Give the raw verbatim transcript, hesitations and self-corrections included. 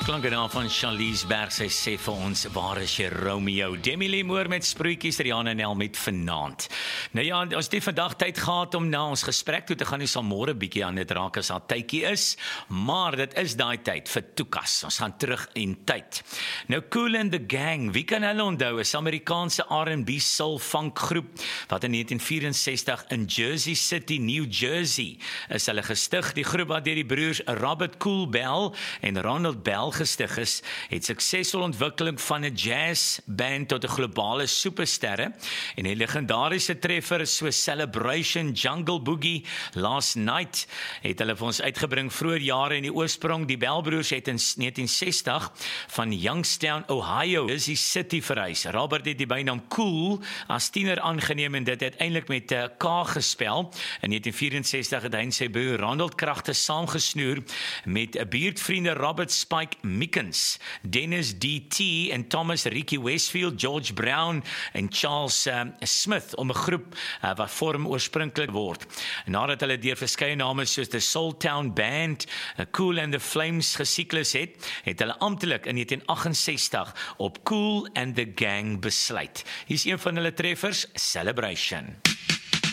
Klanke daar van Charlize Berg, sy sê vir ons, waar is jy Romeo? Demi Lee Moore met Sproetjies, Rihanna Nel met Vanaand. Nou ja, ons het vandag tyd gehad om na ons gesprek toe te gaan, ons sal môre bietjie aan dit raak as haar tydjie is, maar dit is daai tyd vir Toekas, ons gaan terug in tyd. Nou Kool and the Gang, wie kan hulle onthou, is Amerikaanse R and B soul funk groep, wat in negentien vyf-en-sestig in Jersey City, New Jersey, is hulle gestig. Die groep wat deur die broers Robert Kool Bell en Ronald Bell gestig is, het suksesvol ontwikkeling van 'n jazz band tot 'n globale supersterre, en die legendariese treffer so Celebration, Jungle Boogie, Last Night, het hulle vir ons uitgebring vroeër jare in die oorsprong. Die Bell broers het in negentien sestig van Youngstown, Ohio, Jersey City verhuis. Robert het die bynaam Kool as tiener aangeneem en dit uiteindelik met 'n K gespel. In negentien vyf-en-sestig het hy en sy broer Ronald kragte saamgesnoer met 'n buurtvriende Robert Spike Mickens, Dennis D T en Thomas Ricky Westfield, George Brown en Charles uh, Smith om 'n groep uh, wat vorm oorspronklik word. Nadat hulle deur verskeie name soos the Soul Town Band, uh, Kool and the Flames gesiklus het, het hulle amptelik in negentien agt-en-sestig op Kool and the Gang besluit. Hier is een van hulle treffers, Celebration.